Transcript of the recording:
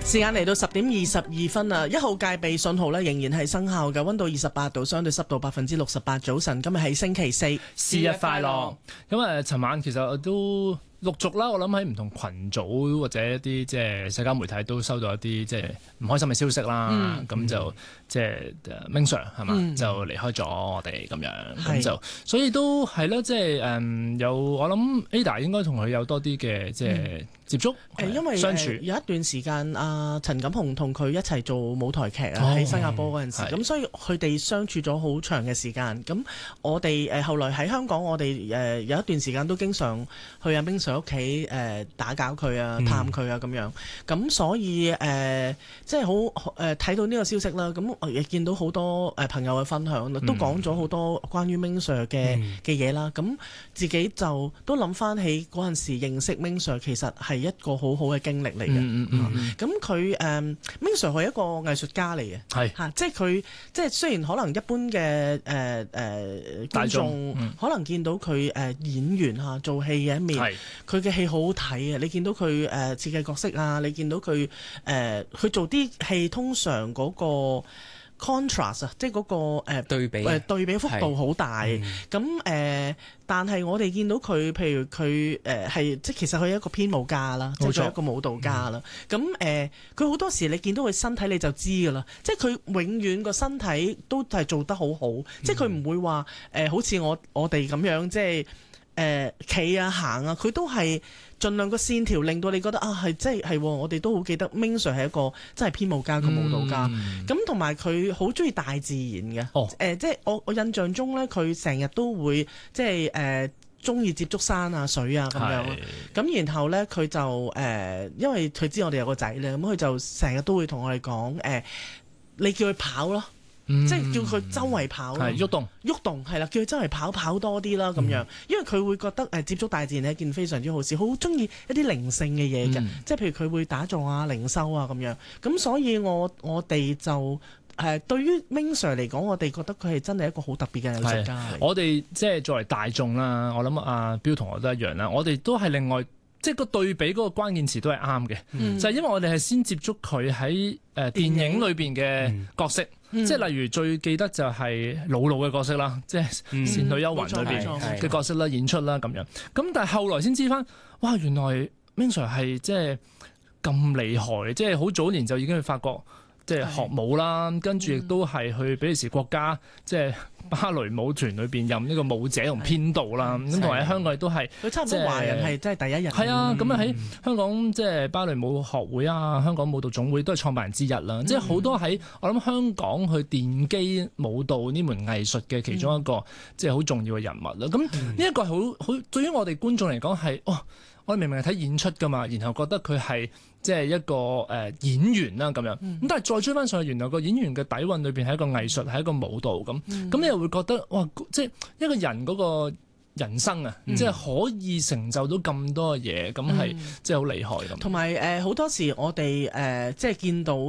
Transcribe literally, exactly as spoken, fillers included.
時間嚟到十點二十二分啦，一號戒備信號咧仍然係生效嘅，溫度二十八度，相對濕度百分之六十八。早晨，今日係星期四， 是日快樂。咁誒，尋晚其實我都陸續啦，我諗喺唔同群組或者一啲即係社交媒體都收到一啲即係唔開心嘅消息啦。咁、嗯、就即係 Ming Sir 係嘛、嗯，就離開咗我哋咁樣，咁就所以都係咯，即係誒有我諗 Ada 應該同佢有多啲嘅即係接觸， 誒因為相處、 呃、有一段時間阿陳錦鴻同佢一齊做舞台劇啊，喺、哦、新加坡嗰陣時，咁所以佢哋相處咗好長嘅時間。咁我哋誒後來喺香港，我哋誒有一段時間都經常去阿 Ming Sir 屋企誒打攪佢啊、探佢啊咁樣。咁所以誒、呃、即係好誒睇到呢個消息啦。咁我亦見到好多誒朋友嘅分享，都講咗好多關於 Ming Sir 嘅嘅嘢啦。咁自己就都諗翻起嗰陣時認識 Ming Sir，其實係係一個好好嘅經歷嚟嘅。嗯嗯嗯。咁佢誒 Ming Sir 係一個藝術家嚟嘅，係嚇，即係佢即係雖然可能一般嘅誒誒觀眾可能見到佢誒演員嚇做戲嘅一面，佢嘅戲好好睇啊！你見到佢誒設計角色啊，你見到佢誒佢做啲戲通常嗰個 contrast 啊，即係嗰個誒對比誒對比幅度好大。咁誒、呃，但係我哋見到佢，譬如佢誒係即係其實佢係一個編舞家啦，即係做一個舞蹈家啦。咁、嗯、誒，佢、呃、好多時你見到佢身體你就知㗎啦，即係佢永遠個身體都係做得好好，嗯、即係佢唔會話誒、呃、好似我我哋咁樣即係。誒企啊行啊，佢都係盡量個線條令到你覺得啊係即係係我哋都好記得 Ming Sir 係一個真係編舞家個舞蹈家，咁同埋佢好中意大自然嘅。哦呃、即係我我印象中咧，佢成日都會即係誒中意接觸山啊水啊咁樣，咁然後咧佢就誒、呃、因為佢知我哋有個仔咧，咁佢就成日都會同我哋講誒，你叫佢跑咯。嗯、即係叫佢周圍跑， 係喐動， 喐動係啦，叫佢周圍跑跑多啲啦咁樣，因為佢會覺得誒接觸大自然係一件非常之好事，好中意一啲靈性嘅嘢嘅，即係譬如佢會打坐啊、靈修啊咁樣，咁所以我我哋就誒、呃、對於 Ming Sir 嚟講，我哋覺得佢係真係一個好特別嘅藝術家。我哋即係作為大眾啦，我諗阿標同學都一樣啦，我哋都係另外。即係個對比嗰個關鍵詞都係啱嘅，嗯、就係因為我哋係先接觸佢喺誒電影裏邊嘅角色，嗯、即係例如最記得就係老老嘅角色啦，即係《倩女幽魂》裏邊嘅角色啦、演出啦咁樣。咁但係後來先知翻，哇！原來 Ming Sir 係即係咁厲害，即係好早年就已經去法國。即係學舞啦，跟住亦都係去比利時國家即係芭蕾舞團裏邊任呢個舞者同編導啦。咁同埋喺香港亦都係佢差唔多華人係即係第一人。 係啊，咁啊喺香港即係芭蕾舞學會啊、香港舞蹈總會都係創辦人之一啦。嗯、即係好多喺我諗香港去奠基舞蹈呢門藝術嘅其中一個、嗯、即係好重要嘅人物啦。咁呢一個係好好對於我哋觀眾嚟講係哦。我哋明明係睇演出㗎嘛，然後覺得佢係即係一個誒、呃、演員啦咁樣，咁、嗯、但係再追翻上去，原來個演員嘅底蘊裏邊係一個藝術，係一個舞蹈咁，咁、嗯、你又會覺得哇，即係一個人嗰個人生啊，嗯、即係可以成就到咁多嘢，咁係即係好厲害咁。 同埋誒好多時我哋誒、呃、即係見到。